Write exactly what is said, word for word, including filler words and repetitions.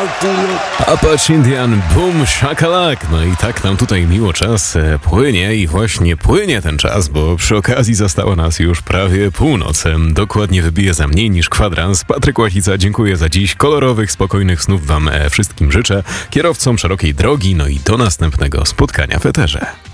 Apache Indian, boom, shakalak. No i tak nam tutaj miło czas e, płynie i właśnie płynie ten czas, bo przy okazji zostało nas już prawie północ. Em, Dokładnie wybije za mniej niż kwadrans. Patryk Łachica, dziękuję za dziś. Kolorowych, spokojnych snów wam e, wszystkim życzę. Kierowcom szerokiej drogi, no i do następnego spotkania w eterze.